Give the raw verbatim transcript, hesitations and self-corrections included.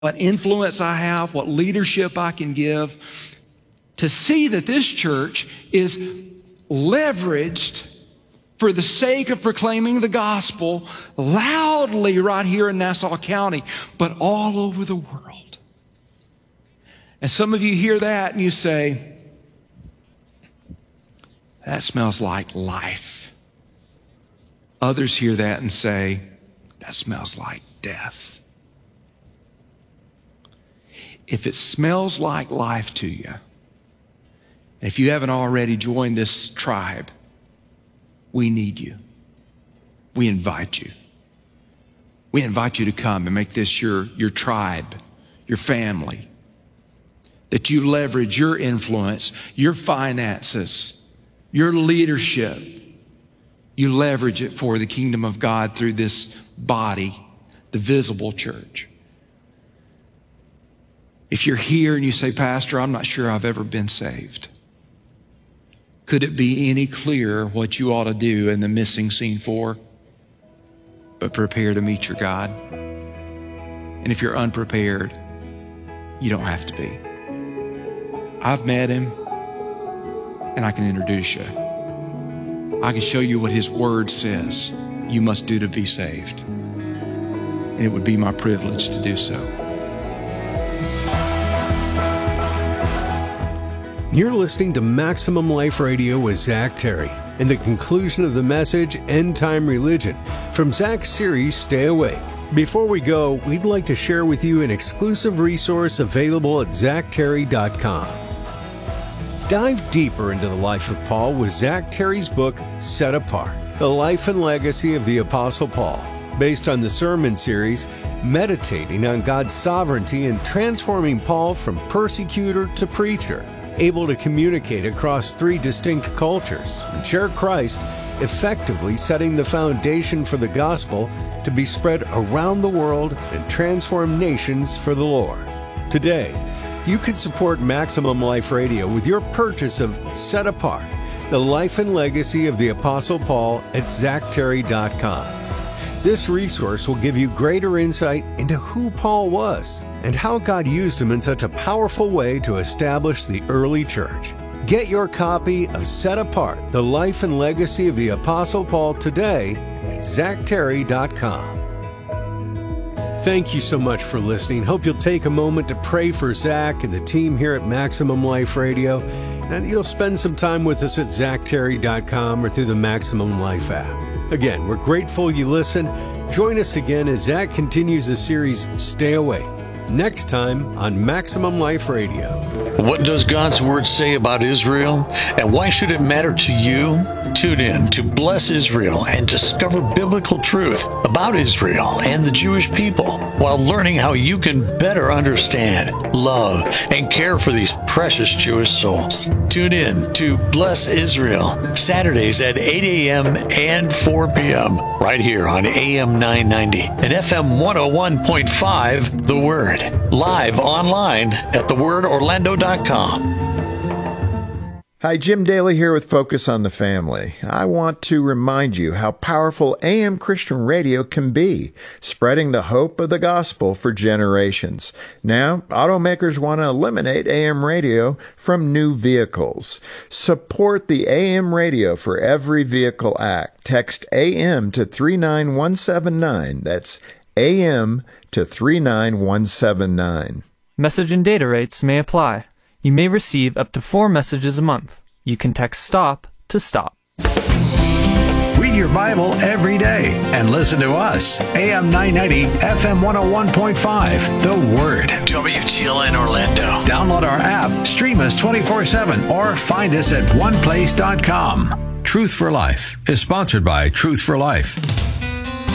what influence I have, what leadership I can give, to see that this church is leveraged for the sake of proclaiming the gospel loudly right here in Nassau County, but all over the world. And some of you hear that and you say, that smells like life. Others hear that and say, that smells like death. If it smells like life to you, if you haven't already joined this tribe, we need you. We invite you. We invite you to come and make this your, your tribe, your family. That you leverage your influence, your finances, your leadership. You leverage it for the kingdom of God through this body, the visible church. If you're here and you say, Pastor, I'm not sure I've ever been saved, could it be any clearer what you ought to do in the missing scene four? But prepare to meet your God. And if you're unprepared, you don't have to be. I've met him, and I can introduce you. I can show you what his word says you must do to be saved. And it would be my privilege to do so. You're listening to Maximum Life Radio with Zach Terry. In the conclusion of the message, End Time Religion, from Zach's series, Stay Awake. Before we go, we'd like to share with you an exclusive resource available at zach terry dot com. Dive deeper into the life of Paul with Zach Terry's book, Set Apart, The Life and Legacy of the Apostle Paul, based on the sermon series, meditating on God's sovereignty in transforming Paul from persecutor to preacher, able to communicate across three distinct cultures and share Christ, effectively setting the foundation for the gospel to be spread around the world and transform nations for the Lord. Today, you can support Maximum Life Radio with your purchase of Set Apart, The Life and Legacy of the Apostle Paul at zach terry dot com. This resource will give you greater insight into who Paul was and how God used him in such a powerful way to establish the early church. Get your copy of Set Apart, The Life and Legacy of the Apostle Paul today at zach terry dot com. Thank you so much for listening. Hope you'll take a moment to pray for Zach and the team here at Maximum Life Radio, and you'll spend some time with us at zach terry dot com or through the Maximum Life app. Again, we're grateful you listen. Join us again as Zach continues the series, Stay Awake, next time on Maximum Life Radio. What does God's Word say about Israel? And why should it matter to you? Tune in to Bless Israel and discover biblical truth about Israel and the Jewish people while learning how you can better understand, love, and care for these precious Jewish souls. Tune in to Bless Israel, Saturdays at eight a.m. and four p.m. right here on A M nine ninety and F M one oh one point five, The Word. Live online at the word orlando dot com. Hi, Jim Daly here with Focus on the Family. I want to remind you how powerful A M Christian radio can be, spreading the hope of the gospel for generations. Now, automakers want to eliminate A M radio from new vehicles. Support the A M Radio for Every Vehicle Act. Text A M to three nine one seven nine. That's A M to three nine one seven nine. Message and data rates may apply. You may receive up to four messages a month. You can text STOP to STOP. Read your Bible every day and listen to us. A M nine ninety, F M one oh one point five, The Word. W T L N Orlando. Download our app, stream us twenty-four seven, or find us at one place dot com. Truth for Life is sponsored by Truth for Life.